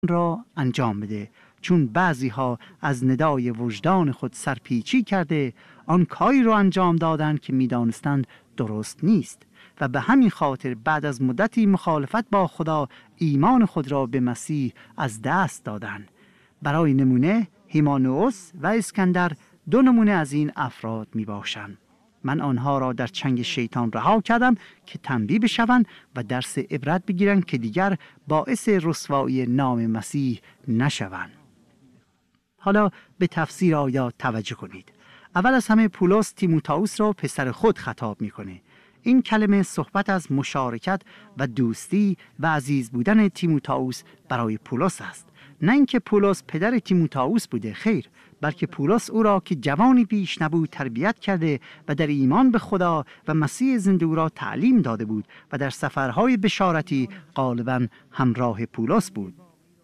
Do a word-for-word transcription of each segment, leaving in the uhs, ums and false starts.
را انجام بده، چون بعضی ها از ندای وجدان خود سرپیچی کرده آن کاری را انجام دادند که می‌دانستند درست نیست و به همین خاطر بعد از مدتی مخالفت با خدا ایمان خود را به مسیح از دست دادند. برای نمونه هیمانوس و اسکندر دو نمونه از این افراد می باشند. من آنها را در چنگ شیطان رها کردم که تنبیه بشوند و درس عبرت بگیرند که دیگر باعث رسوایی نام مسیح نشوند. حالا به تفسیر آیات توجه کنید. اول از همه پولس تیموتائوس را پسر خود خطاب میکنه. این کلمه صحبت از مشارکت و دوستی و عزیز بودن تیموتائوس برای پولس است. نه اینکه پولس پدر تیموتائوس بوده، خیر، بلکه پولس او را که جوانی پیش نبود تربیت کرده و در ایمان به خدا و مسیح زنده او را تعلیم داده بود و در سفرهای بشارتی غالباً همراه پولس بود.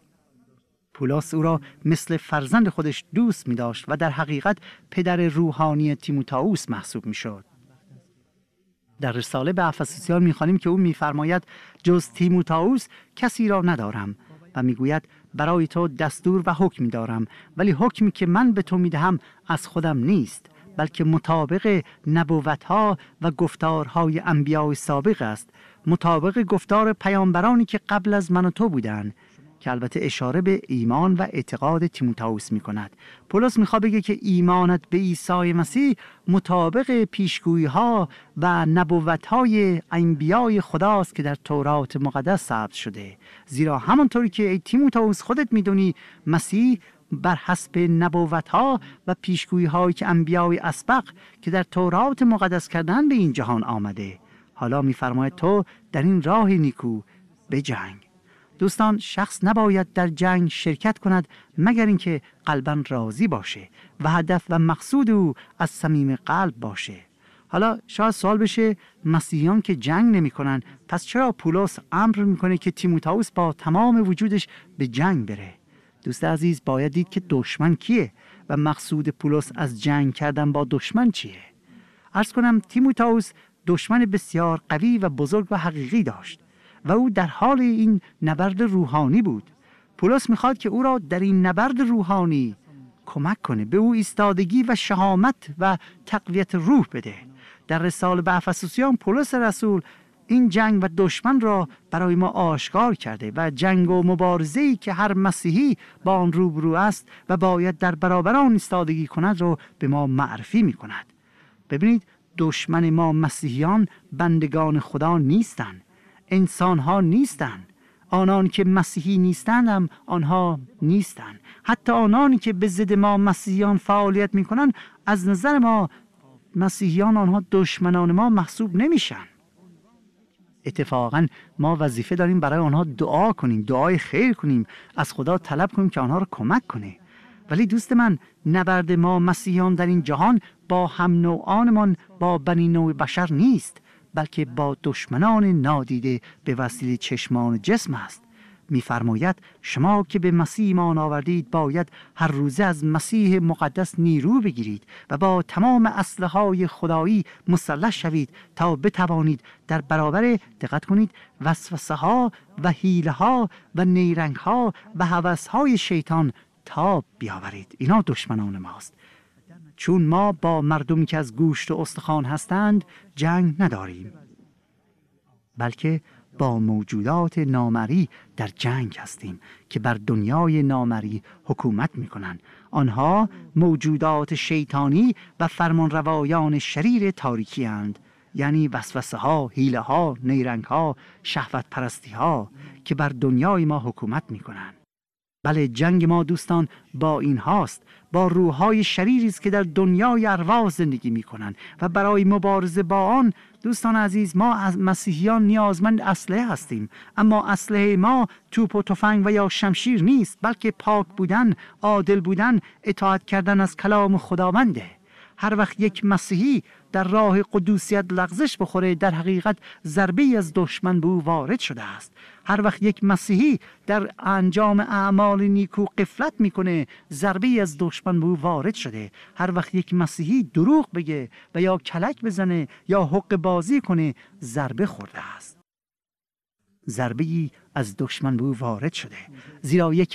پولس او را مثل فرزند خودش دوست می داشت و در حقیقت پدر روحانی تیموتائوس محسوب می شد. در رساله به افسوسیان می خوانیم که او می فرماید جز تیموتائوس کسی را ندارم و می گوید برای تو دستور و حکمی دارم، ولی حکمی که من به تو می دهم از خودم نیست، بلکه مطابق نبوتها و گفتارهای انبیاء سابق است، مطابق گفتار پیامبرانی که قبل از من و تو بودند، که البته اشاره به ایمان و اعتقاد تیموتائوس می کند. پولس می خواد بگه که ایمانت به عیسی مسیح مطابق پیشگویی ها و نبوت های انبیاء خداست که در تورات مقدس ثبت شده. زیرا همانطوری که ای تیموتائوس خودت می دونی مسیح بر حسب نبوت ها و پیشگویی هایی که انبیاء اسبق که در تورات مقدس کردن به این جهان آمده. حالا می فرماید تو در این راه نیکو بجنگ. دوستان، شخص نباید در جنگ شرکت کند مگر اینکه قلباً راضی باشه و هدف و مقصود او از صمیم قلب باشه. حالا شاید سوال بشه مسیحیان که جنگ نمی کنن، پس چرا پولس امر میکنه که تیموتائوس با تمام وجودش به جنگ بره؟ دوست عزیز، باید دید که دشمن کیه و مقصود پولس از جنگ کردن با دشمن چیه. عرض کنم تیموتائوس دشمن بسیار قوی و بزرگ و حقیقی داشت و او در حال این نبرد روحانی بود. پولس میخواد که او را در این نبرد روحانی کمک کنه، به او ایستادگی و شهامت و تقویت روح بده. در رساله به افسوسیان پولس رسول این جنگ و دشمن را برای ما آشکار کرده و جنگ و مبارزه‌ای که هر مسیحی با آن روبرو است و باید در برابر آن ایستادگی کند رو به ما معرفی میکند. ببینید، دشمن ما مسیحیان بندگان خدا نیستند، انسان ها نیستند. آنان که مسیحی نیستند هم آنها نیستند. حتی آنانی که به ضد ما مسیحیان فعالیت میکنن از نظر ما مسیحیان آنها دشمنان ما محسوب نمیشن. اتفاقا ما وظیفه داریم برای آنها دعا کنیم، دعای خیر کنیم، از خدا طلب کنیم که آنها را کمک کنه. ولی دوست من، نبرد ما مسیحیان در این جهان با هم نوعانمان، با بنی نوع بشر نیست، بلکه با دشمنان نادیده به وسیله چشمان جسم است. می‌فرماید شما که به مسیح ایمان آوردید باید هر روزه از مسیح مقدس نیرو بگیرید و با تمام اسلحه‌های خدایی مسلح شوید تا بتوانید در برابر، دقت کنید، وسوسه‌ها و حیله‌ها و نیرنگ‌ها و هوس‌های شیطان تاب بیاورید. اینا دشمنان ماست. چون ما با مردمی که از گوشت و استخوان هستند جنگ نداریم، بلکه با موجودات نامری در جنگ هستیم که بر دنیای نامری حکومت میکنند. آنها موجودات شیطانی و فرمانروایان شریر تاریکی اند، یعنی وسوسه ها، حیله ها، نیرنگ ها، شهوت پرستی ها که بر دنیای ما حکومت میکنند. بله، جنگ ما دوستان با این هاست، با روح‌های شریری است که در دنیای ارواح زندگی می‌کنند و برای مبارزه با آن دوستان عزیز ما از مسیحیان نیازمند اسلحه هستیم. اما اسلحه ما توپ و تفنگ و یا شمشیر نیست، بلکه پاک بودن، عادل بودن، اطاعت کردن از کلام خداونده. هر وقت یک مسیحی در راه قدوسیت لغزش بخوره، در حقیقت ضربه‌ای از دشمن به او وارد شده است. هر وقت یک مسیحی در انجام اعمال نیکو غفلت میکنه، ضربه‌ای از دشمن به او وارد شده. هر وقت یک مسیحی دروغ بگه و یا کلک بزنه یا حق بازی کنه، ضربه خورده است. ضربه‌ای از دشمن به او وارد شده. زیرا یک